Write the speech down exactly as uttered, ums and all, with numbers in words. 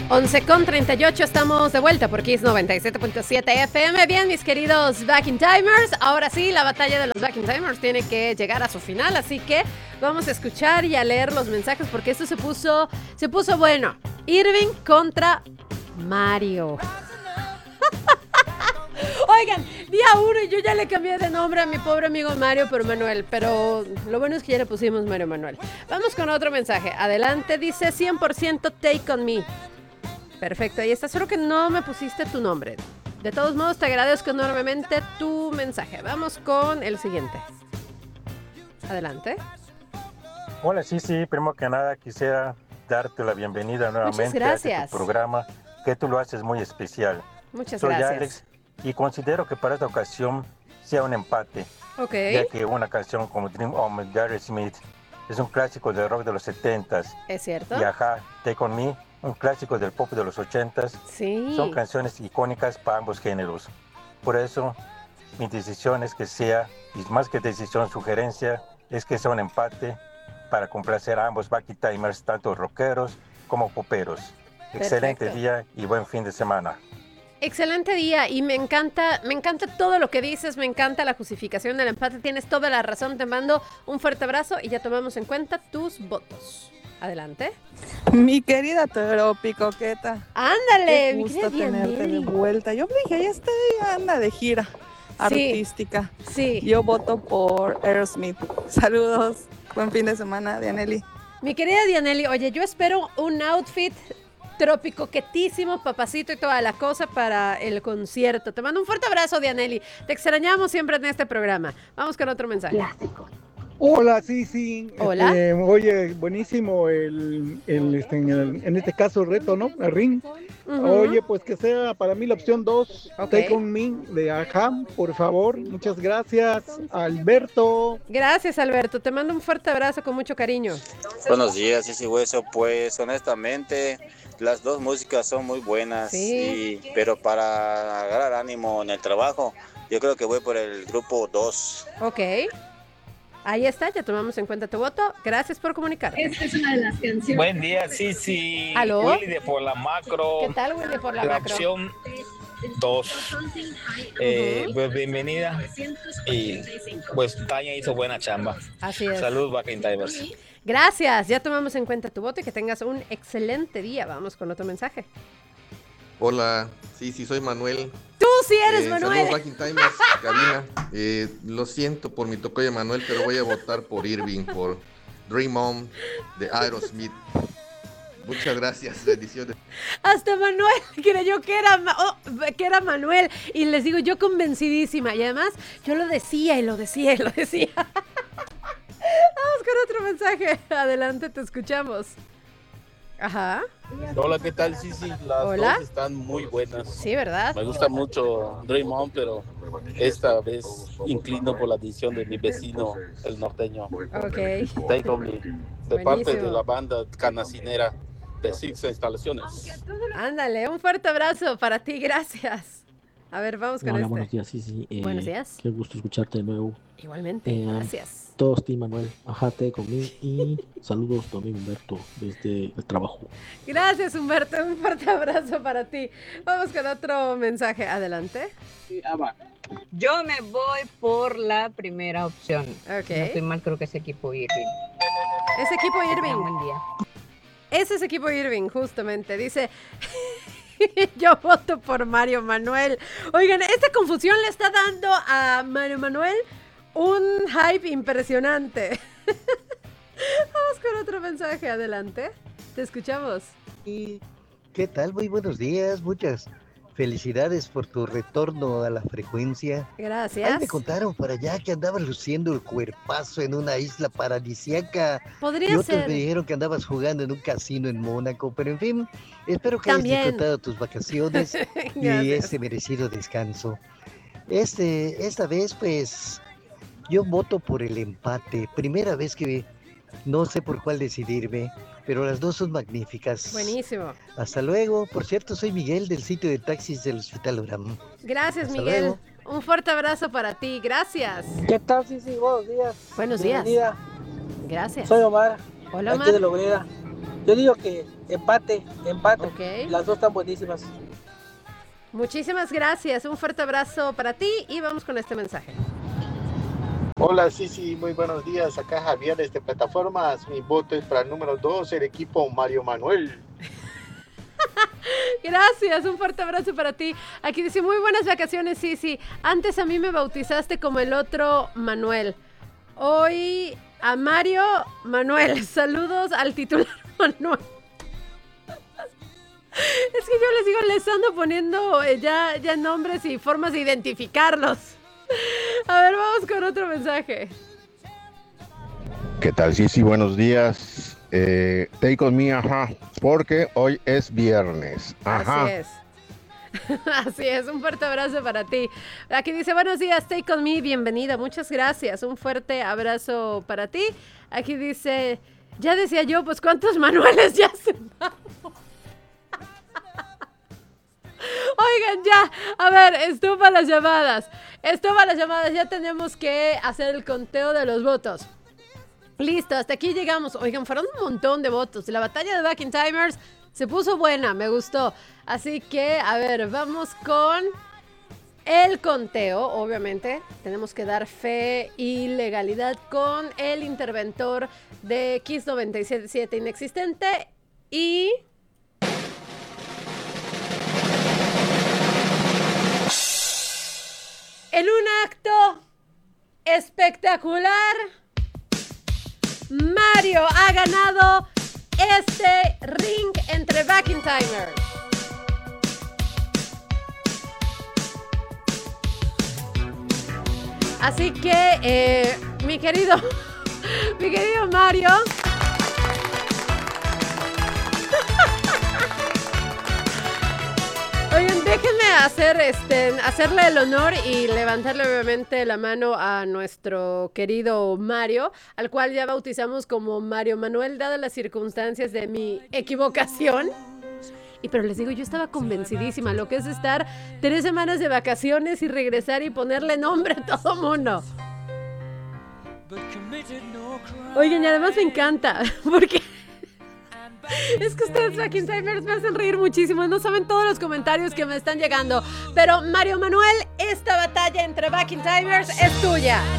once con treinta y ocho, estamos de vuelta por Kiss noventa y siete punto siete F M. Bien, mis queridos Back in Timers, ahora sí, la batalla de los Back in Timers tiene que llegar a su final, así que vamos a escuchar y a leer los mensajes porque esto se puso, se puso bueno. Irving contra Mario. Oigan, día uno y yo ya le cambié de nombre a mi pobre amigo Mario por Manuel, pero lo bueno es que ya le pusimos Mario Manuel. Vamos con otro mensaje. Adelante, dice cien por ciento Take On Me. Perfecto, ahí está, solo que no me pusiste tu nombre. De todos modos, te agradezco enormemente tu mensaje. Vamos con el siguiente. Adelante. Hola, sí, sí, primero que nada quisiera darte la bienvenida nuevamente Muchas gracias. a este tu programa, que tú lo haces muy especial. Muchas Soy gracias. Alex y considero que para esta ocasión sea un empate, Ok. ya que una canción como Dream On de Aerosmith es un clásico del rock de los setentas. ¿Es cierto? Y Ajá, Take On Me, un clásico del pop de los ochentas. Sí. Son canciones icónicas para ambos géneros. Por eso, mi decisión es que sea, y más que decisión, sugerencia, es que sea un empate para complacer a ambos Back in Timers, tanto rockeros como poperos. Excelente Perfecto. día y buen fin de semana. Excelente día y me encanta, me encanta todo lo que dices, me encanta la justificación del empate, tienes toda la razón, te mando un fuerte abrazo y ya tomamos en cuenta tus votos. Adelante. Mi querida Teropi Coqueta. Ándale, Qué mi gusto querida tenerte de Dianelli. vuelta. Yo dije, ya está, anda de gira artística. Sí, Yo voto por Aerosmith. Saludos. Buen fin de semana, Dianelli. mi querida Dianelli, oye, yo espero un outfit tropicoquetísimo, papacito y toda la cosa para el concierto. Te mando un fuerte abrazo, Dianelli. Te extrañamos siempre en este programa. Vamos con otro mensaje. Hola, sí, sí. Hola. Este, oye, buenísimo el, el, este, en, el- en este caso el reto, ¿no? El ring. Ujú. Oye, pues que sea para mí la opción dos, Ok. Take On Me de Ajá, por favor. Muchas gracias, Alberto. Gracias, Alberto. Te mando un fuerte abrazo con mucho cariño. Buenos días, Isi Hueso. Pues honestamente, las dos músicas son muy buenas, Sí. y, pero para agarrar ánimo en el trabajo, yo creo que voy por el grupo dos. Ok. Ahí está, ya tomamos en cuenta tu voto. Gracias por comunicarte. Esta es una de las canciones. Buen día, sí, sí. ¿Aló? Willy de por la macro. ¿Qué tal, Willy, por la La macro? opción dos. Eh, pues bienvenida. Y pues Tania hizo buena chamba. Así es. Salud, Back in Timers. Gracias, ya tomamos en cuenta tu voto y que tengas un excelente día. Vamos con otro mensaje. Hola, sí, sí, soy Manuel. Tú sí eres, Eh, Manuel. Saludos, Back in Timers, cabina. Eh, lo siento por mi tocayo Manuel, pero voy a votar por Irving, por Dream On de Aerosmith. Muchas gracias, bendiciones. Hasta Manuel creyó que era, Ma- oh, que era Manuel. Y les digo, yo convencidísima. Y además, yo lo decía y lo decía y lo decía. Vamos con otro mensaje. Adelante, te escuchamos. Ajá. Hola, ¿qué tal? Sí, sí, las Hola. dos están muy buenas. Sí, ¿verdad? Me gusta mucho Dream On, pero esta vez inclino por la decisión de mi vecino, el norteño. Ok. Take On Me, de parte Buenísimo. de la banda canacinera de Six Instalaciones. Ándale, un fuerte abrazo para ti. Gracias. A ver, vamos con Hola, este. buenos días, sí, sí. eh, Buenos días. Qué gusto escucharte de nuevo. Igualmente, Eh, gracias. Todos, Team Manuel, ajate conmigo y saludos, tu amigo Humberto, desde el trabajo. Gracias, Humberto. Un fuerte abrazo para ti. Vamos con otro mensaje. Adelante. Yo me voy por la primera opción. Ok. No estoy mal, creo que es equipo Irving. Es equipo Irving. Buen día. Ese es equipo Irving, justamente. Dice, yo voto por Mario Manuel. Oigan, esta confusión le está dando a Mario Manuel un hype impresionante. Vamos con otro mensaje. Adelante. Te escuchamos. Y, ¿qué tal? Muy buenos días, muchas felicidades por tu retorno a la frecuencia. Ahí Gracias. me contaron por allá que andabas luciendo el cuerpazo en una isla paradisíaca. Podría Y otros ser. me dijeron que andabas jugando en un casino en Mónaco, pero en fin, espero que También. hayas disfrutado tus vacaciones y Gracias. ese merecido descanso. Este, esta vez, pues, yo voto por el empate. Primera vez que no sé por cuál decidirme, pero las dos son magníficas. Buenísimo. Hasta luego. Por cierto, soy Miguel del sitio de taxis del Hospital Uram. Gracias, Hasta Miguel. luego. Un fuerte abrazo para ti. Gracias. ¿Qué tal? Sí, sí, buenos días. Buenos días. Bienvenida. Gracias. Soy Omar. Hola, aquí Omar. de Logreda. Yo digo que empate, empate. Okay. Las dos están buenísimas. Muchísimas gracias. Un fuerte abrazo para ti y vamos con este mensaje. Hola, sí, sí, muy buenos días. Acá Javier desde Plataformas. Mi voto es para el número dos, el equipo Mario Manuel. Gracias, un fuerte abrazo para ti. Aquí dice, muy buenas vacaciones, sí, sí. Antes a mí me bautizaste como el otro Manuel. Hoy a Mario Manuel. Saludos al titular Manuel. Es que yo les digo, les ando poniendo eh, ya, ya nombres y formas de identificarlos. A ver, vamos con otro mensaje. ¿Qué tal? Sí, sí, buenos días. Eh, take on me, ajá, porque hoy es viernes. Ajá. Así es. Así es, un fuerte abrazo para ti. Aquí dice, buenos días, take on me, bienvenida, muchas gracias. Un fuerte abrazo para ti. Aquí dice, ya decía yo, pues ¿cuántos Manueles ya se vamos? Oigan, ya, a ver, estufa las llamadas. Estufa las llamadas, ya tenemos que hacer el conteo de los votos. Listo, hasta aquí llegamos. Oigan, fueron un montón de votos. La batalla de Back in Timers se puso buena, me gustó. Así que, a ver, vamos con el conteo. Obviamente, tenemos que dar fe y legalidad con el interventor de Kiss noventa y siete punto siete inexistente y... en un acto espectacular, Mario ha ganado este ring entre Back in Timers. Así que, eh, mi querido, mi querido Mario... Oigan, déjenme hacer, este, hacerle el honor y levantarle obviamente la mano a nuestro querido Mario, al cual ya bautizamos como Mario Manuel, dadas las circunstancias de mi equivocación. Y pero les digo, yo estaba convencidísima, lo que es estar tres semanas de vacaciones y regresar y ponerle nombre a todo mundo. Oigan, y además me encanta, porque... es que ustedes, Back in Timers, me hacen reír muchísimo. No saben todos los comentarios que me están llegando. Pero, Mario Manuel, esta batalla entre Back in Timers es tuya.